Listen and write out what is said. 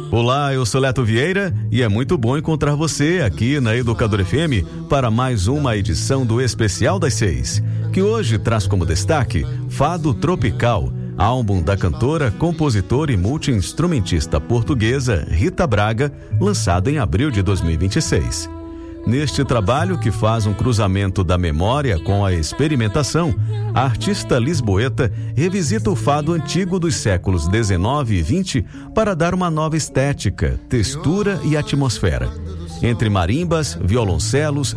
Olá, eu sou Leto Vieira e é muito bom encontrar você aqui na Educador FM para mais uma edição do Especial das 6, que hoje traz como destaque Fado Tropical, álbum da cantora, compositora e multi-instrumentista portuguesa Rita Braga, lançado em abril de 2026. Neste trabalho, que faz um cruzamento da memória com a experimentação, a artista lisboeta revisita o fado antigo dos séculos XIX e XX para dar uma nova estética, textura e atmosfera. Entre marimbas, violoncelos,